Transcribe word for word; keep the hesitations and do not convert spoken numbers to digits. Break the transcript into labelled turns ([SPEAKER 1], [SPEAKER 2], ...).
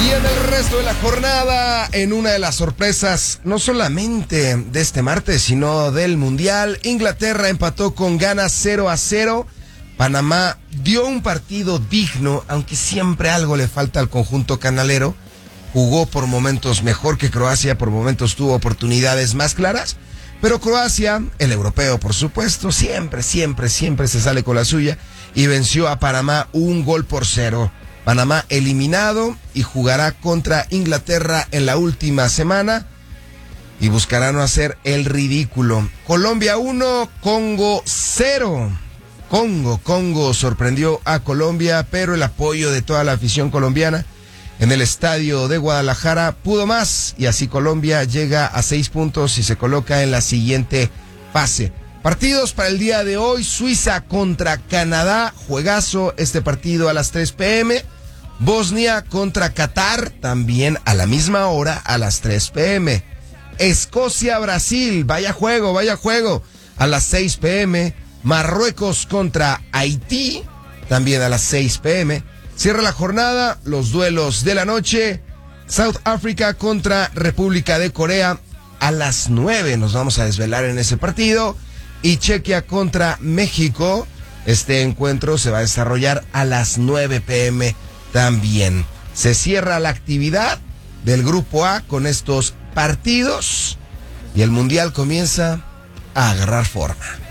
[SPEAKER 1] Y en el resto de la jornada, en una de las sorpresas, no solamente de este martes, sino del Mundial, Inglaterra empató con Ghana cero a cero. Panamá dio un partido digno, aunque siempre algo le falta al conjunto canalero. Jugó por momentos mejor que Croacia, por momentos tuvo oportunidades más claras. Pero Croacia, el europeo por supuesto, siempre, siempre, siempre se sale con la suya y venció a Panamá un gol por cero. Panamá eliminado y jugará contra Inglaterra en la última semana y buscará no hacer el ridículo. Colombia uno, Congo cero. Congo, Congo sorprendió a Colombia, pero el apoyo de toda la afición colombiana en el estadio de Guadalajara pudo más y así Colombia llega a seis puntos y se coloca en la siguiente fase. Partidos para el día de hoy: Suiza contra Canadá, juegazo este partido a las tres pm. Bosnia contra Qatar, también a la misma hora a las tres pm. Escocia-Brasil, vaya juego, vaya juego, a las seis pm. Marruecos contra Haití, también a las seis pm. Cierra la jornada, los duelos de la noche: South Africa contra República de Corea, a las nueve nos vamos a desvelar en ese partido. Y Chequia contra México, este encuentro se va a desarrollar a las nueve pm también. Se cierra la actividad del Grupo A con estos partidos y el Mundial comienza a agarrar forma.